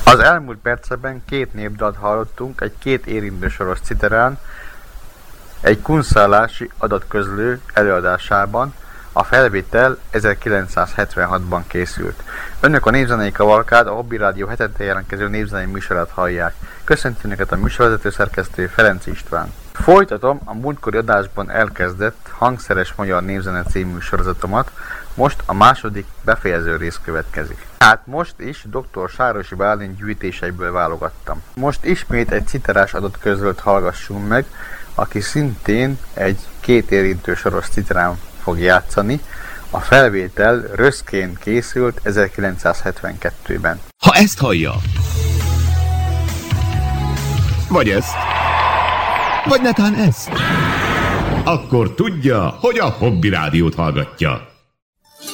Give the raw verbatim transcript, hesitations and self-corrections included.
Az elmúlt percekben két népdalt hallottunk egy két érintősoros citerán, egy kunszállási adatközlő előadásában. A felvétel ezerkilencszázhetvenhatban készült. Önök a Népzenei Kavalkád, a Hobby Rádió hetente jelentkező népzenei műsorát hallják. Köszönti Önöket a műsorvezető szerkesztő Ferenc István. Folytatom a múltkori adásban elkezdett Hangszeres Magyar Népzene című sorozatomat, most a második befejező rész következik. Hát most is dr. Sárosi Bálint gyűjtéseiből válogattam. Most ismét egy citerás adatközlőt hallgassunk meg, aki szintén egy két érintő soros citerán fog játszani. A felvétel röszkén készült ezerkilencszázhetvenkettőben. Ha ezt hallja, vagy ezt, vagy netán ezt, akkor tudja, hogy a Hobby Rádiót hallgatja.